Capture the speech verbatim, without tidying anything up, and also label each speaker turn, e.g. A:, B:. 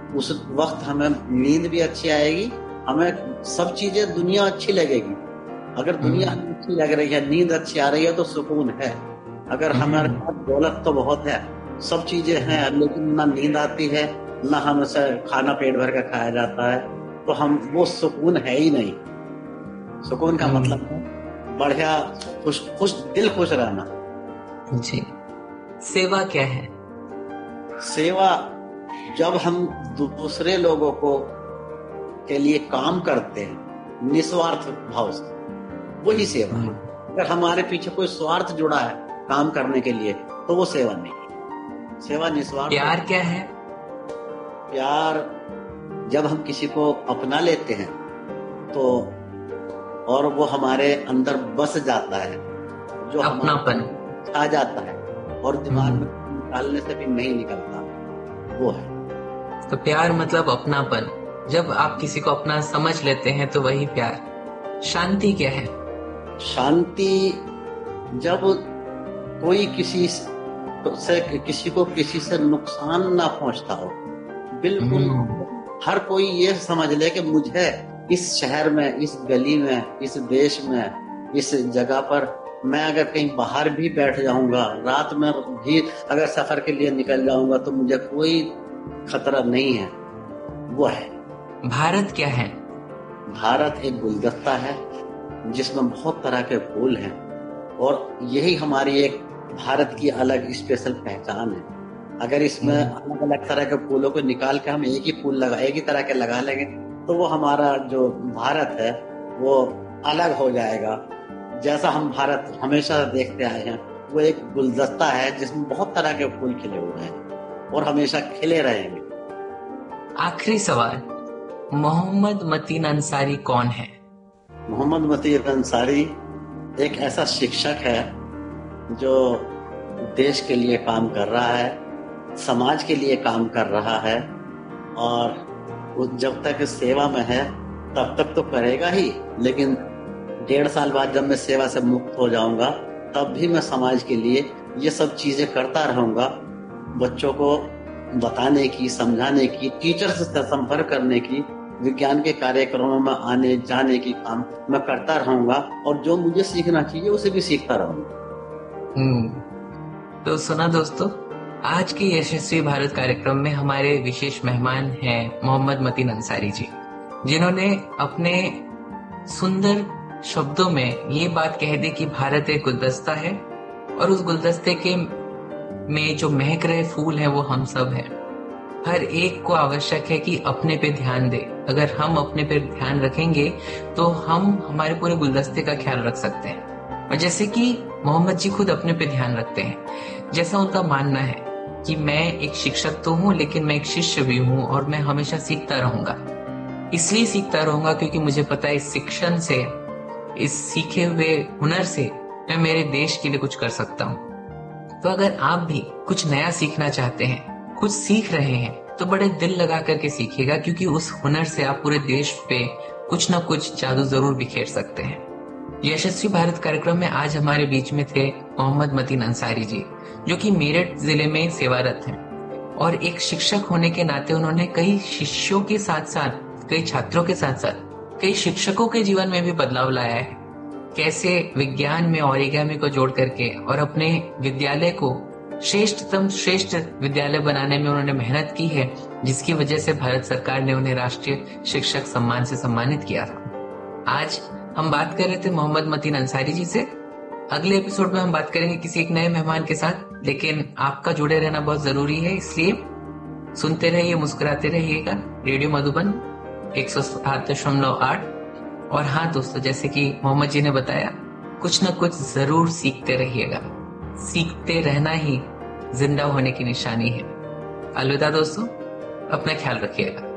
A: उस वक्त हमें नींद भी अच्छी आएगी, हमें सब चीजें दुनिया अच्छी लगेगी। अगर दुनिया हमें अच्छी लग रही है, नींद अच्छी आ रही है, तो सुकून है। अगर हमारे पास दौलत तो बहुत है, सब चीजें हैं, लेकिन ना नींद आती है, ना हमसे खाना पेट भर कर खाया जाता है, तो हम वो सुकून है ही नहीं। सुकून का मतलब है बढ़िया खुश खुश दिल खुश रहना।
B: जी। सेवा क्या है?
A: सेवा जब हम दूसरे लोगों को के लिए काम करते हैं निस्वार्थ भाव से, वही सेवा है। अगर हमारे पीछे कोई स्वार्थ जुड़ा है काम करने के लिए, तो वो सेवा नहीं। सेवा निस्वार्थ।
B: प्यार क्या है?
A: प्यार जब हम किसी को अपना लेते हैं तो और वो हमारे अंदर बस जाता है, जो
B: अपनापन
A: आ जाता है और दिमाग में निकालने से भी नहीं निकलता, वो है।
B: तो प्यार मतलब अपनापन। जब आप किसी को अपना समझ लेते हैं तो वही प्यार। शांति क्या है?
A: शांति जब कोई किसी से किसी को किसी से नुकसान ना पहुंचता हो, बिल्कुल हर कोई ये समझ ले कि मुझे इस शहर में, इस गली में, इस देश में, इस जगह पर मैं अगर कहीं बाहर भी बैठ जाऊंगा, रात में भी अगर सफर के लिए निकल जाऊंगा, तो मुझे कोई खतरा नहीं है, वो है।
B: भारत क्या है?
A: भारत एक गुलदस्ता है जिसमें बहुत तरह के फूल हैं, और यही हमारी एक भारत की अलग स्पेशल पहचान है। अगर इसमें अलग अलग तरह के फूलों को निकाल के हम एक ही फूल लगा एक ही तरह के लगा लेंगे, तो वो हमारा जो भारत है वो अलग हो जाएगा। जैसा हम भारत हमेशा देखते आए हैं, वो एक गुलदस्ता है जिसमें बहुत तरह के फूल खिले हुए हैं और हमेशा खिले रहेंगे।
B: आखिरी सवाल, मोहम्मद मतीन अंसारी कौन है?
A: मोहम्मद मतीन अंसारी एक ऐसा शिक्षक है जो देश के लिए काम कर रहा है, समाज के लिए काम कर रहा है, और वो जब तक सेवा में है तब तक तो करेगा ही, लेकिन डेढ़ साल बाद जब मैं सेवा से मुक्त हो जाऊंगा, तब भी मैं समाज के लिए ये सब चीजें करता रहूंगा। बच्चों को बताने की, समझाने की, टीचर्स से संपर्क करने की, विज्ञान के कार्यक्रमों में आने जाने की काम मैं करता रहूंगा, और जो मुझे सीखना चाहिए उसे भी सीखता रहूंगा।
B: हम्म तो सुना दोस्तों, आज के यशस्वी भारत कार्यक्रम में हमारे विशेष मेहमान हैं मोहम्मद मतीन अंसारी जी, जिन्होंने अपने सुंदर शब्दों में ये बात कह दी कि भारत एक गुलदस्ता है, और उस गुलदस्ते के में जो महक रहे फूल हैं वो हम सब हैं। हर एक को आवश्यक है कि अपने पे ध्यान दे। अगर हम अपने पे ध्यान रखेंगे तो हम हमारे पूरे गुलदस्ते का ख्याल रख सकते हैं। और जैसे कि मोहम्मद जी खुद अपने पे ध्यान रखते हैं, जैसा उनका मानना है कि मैं एक शिक्षक तो हूँ, लेकिन मैं एक शिष्य भी हूँ, और मैं हमेशा सीखता रहूंगा। इसलिए सीखता रहूंगा क्योंकि मुझे पता है इस शिक्षण से, इस सीखे हुए हुनर से मैं मेरे देश के लिए कुछ कर सकता हूँ। तो अगर आप भी कुछ नया सीखना चाहते हैं, कुछ सीख रहे हैं, तो बड़े दिल लगा करके सीखिएगा, क्योंकि उस हुनर से आप पूरे देश पे कुछ ना कुछ जादू जरूर बिखेर सकते हैं। यशस्वी भारत कार्यक्रम में आज हमारे बीच में थे मोहम्मद मतीन अंसारी जी, जो कि मेरठ जिले में सेवारत हैं, और एक शिक्षक होने के नाते उन्होंने कई शिष्यों के साथ साथ, कई छात्रों के साथ साथ, कई शिक्षकों के जीवन में भी बदलाव लाया है। कैसे विज्ञान में ओरिगामी को जोड़ करके और अपने विद्यालय को श्रेष्ठतम श्रेष्ठ विद्यालय बनाने में उन्होंने मेहनत की है, जिसकी वजह से भारत सरकार ने उन्हें राष्ट्रीय शिक्षक सम्मान से सम्मानित किया था। आज हम बात कर रहे थे मोहम्मद मतीन अंसारी जी से। अगले एपिसोड में हम बात करेंगे किसी एक नए मेहमान के साथ, लेकिन आपका जुड़े रहना बहुत जरूरी है, इसलिए सुनते रहिए, मुस्कुराते रहिएगा। रेडियो मधुबन एक सौ सात दशमलव आठ। और हाँ दोस्तों, जैसे कि मोहम्मद जी ने बताया, कुछ ना कुछ जरूर सीखते रहिएगा। सीखते रहना ही जिंदा होने की निशानी है। अलविदा दोस्तों, अपना ख्याल रखिएगा।